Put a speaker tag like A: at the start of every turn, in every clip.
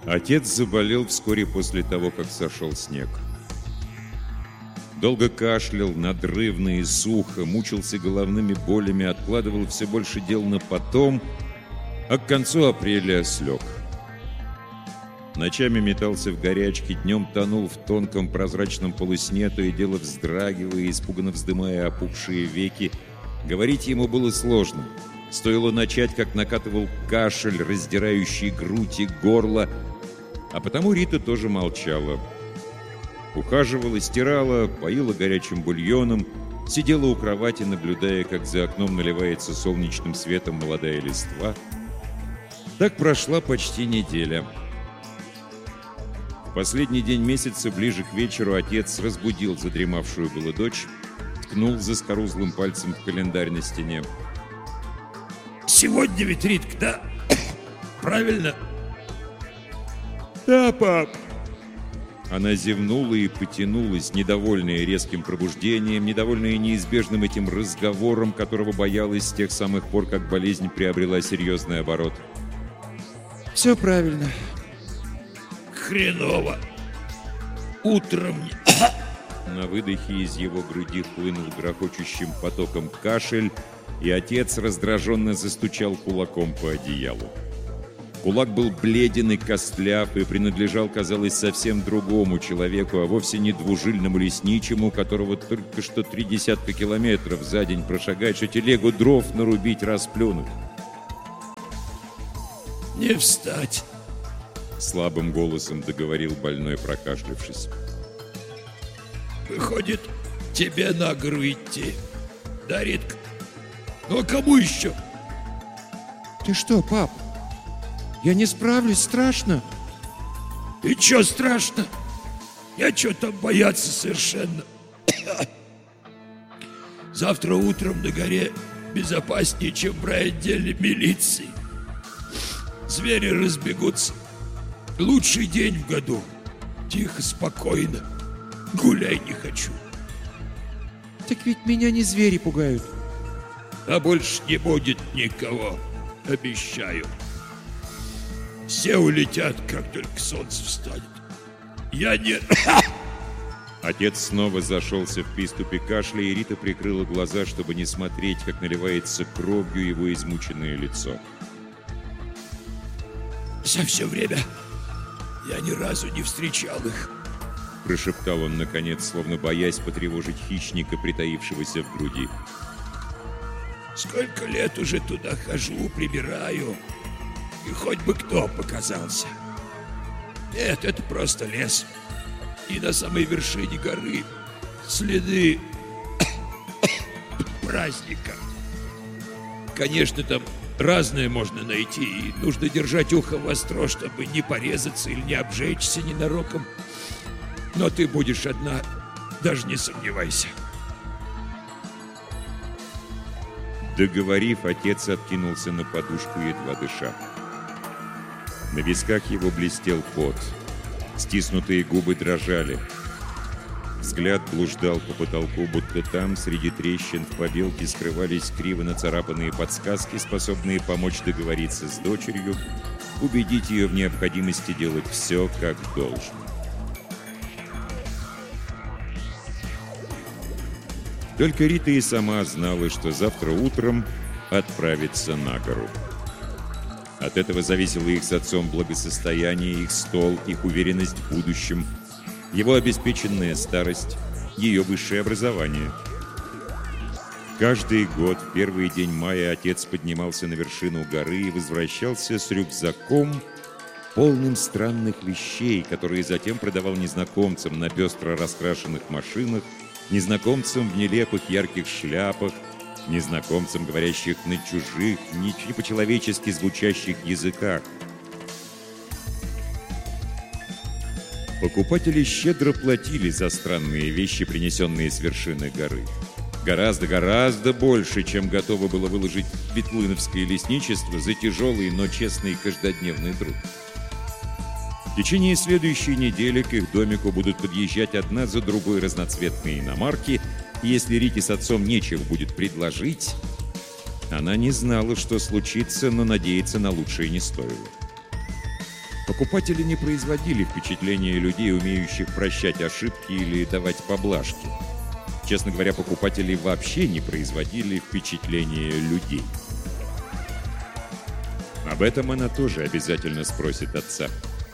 A: Отец заболел вскоре после того, как сошел снег. Долго кашлял, надрывно и сухо, мучился головными болями, откладывал все больше дел на потом, а к концу апреля слег. Ночами метался в горячке, днем тонул в тонком прозрачном полусне, то и дело вздрагивая и испуганно вздымая опухшие веки. Говорить ему было сложно. Стоило начать, как накатывал кашель, раздирающий грудь и горло, а потому Рита тоже молчала. Ухаживала, стирала, поила горячим бульоном, сидела у кровати, наблюдая, как за окном наливается солнечным светом молодая листва. Так прошла почти неделя. В последний день месяца, ближе к вечеру, отец разбудил задремавшую было дочь, ткнул заскорузлым пальцем в календарь на стене.
B: «Сегодня ведь, Ритка, да? Правильно?»
A: «Да, пап». Она зевнула и потянулась, недовольная резким пробуждением, недовольная неизбежным этим разговором, которого боялась с тех самых пор, как болезнь приобрела серьезный оборот.
C: «Все правильно».
B: «Хреново. Утром...»
A: На выдохе из его груди хлынул грохочущим потоком кашель, и отец раздраженно застучал кулаком по одеялу. Кулак был бледен и костляв и принадлежал, казалось, совсем другому человеку, а вовсе не двужильному лесничему, которого только что 30 километров за день прошагать, что телегу дров нарубить, расплюнуть.
B: «Не встать!»
A: — слабым голосом договорил больной, прокашлявшись.
B: «Выходит, тебе на гору идти, да, Ритка? Ну а кому еще?»
C: «Ты что, пап? Я не справлюсь, страшно».
B: «И че страшно? Я что там бояться совершенно. Завтра утром на горе безопаснее, чем в райотделе милиции. Звери разбегутся. Лучший день в году. Тихо, спокойно. Гуляй не хочу».
C: «Так ведь меня не звери пугают».
B: «А больше не будет никого, обещаю. Все улетят, как только солнце встанет. Я не...»
A: Отец снова зашелся в приступе кашля, и Рита прикрыла глаза, чтобы не смотреть, как наливается кровью его измученное лицо.
B: «За все время я ни разу не встречал их»,
A: — прошептал он, наконец, словно боясь потревожить хищника, притаившегося в груди.
B: «Сколько лет уже туда хожу, прибираю, и хоть бы кто показался. Нет, это просто лес. И на самой вершине горы следы праздника. Конечно, там разное можно найти, и нужно держать ухо востро, чтобы не порезаться или не обжечься ненароком. Но ты будешь одна, даже не сомневайся».
A: Договорив, отец откинулся на подушку, едва дыша. На висках его блестел пот. Стиснутые губы дрожали. Взгляд блуждал по потолку, будто там, среди трещин в побелке, скрывались криво нацарапанные подсказки, способные помочь договориться с дочерью, убедить ее в необходимости делать все, как должно. Только Рита и сама знала, что завтра утром отправится на гору. От этого зависело их с отцом благосостояние, их стол, их уверенность в будущем, его обеспеченная старость, ее высшее образование. Каждый год в первый день мая отец поднимался на вершину горы и возвращался с рюкзаком, полным странных вещей, которые затем продавал незнакомцам на пестро раскрашенных машинах, незнакомцам в нелепых ярких шляпах, незнакомцам, говорящих на чужих, не по-человечески звучащих языках. Покупатели щедро платили за странные вещи, принесенные с вершины горы. Гораздо больше, чем готово было выложить ветлыновское лесничество за тяжелый, но честный каждодневный труд. В течение следующей недели к их домику будут подъезжать одна за другой разноцветные иномарки, и если Рите с отцом нечего будет предложить, она не знала, что случится, но надеяться на лучшее не стоило. Покупатели не производили впечатления людей, умеющих прощать ошибки или давать поблажки. Честно говоря, покупатели вообще не производили впечатления людей. Об этом она тоже обязательно спросит отца.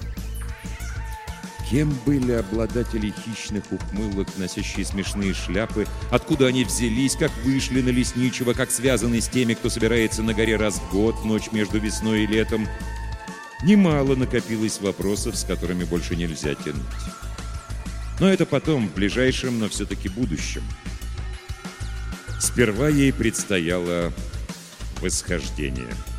A: Кем были обладатели хищных ухмылок, носящие смешные шляпы? Откуда они взялись? Как вышли на лесничего? Как связаны с теми, кто собирается на горе раз в год, ночь между весной и летом? Немало накопилось вопросов, с которыми больше нельзя тянуть. Но это потом, в ближайшем, но все-таки будущем. Сперва ей предстояло восхождение.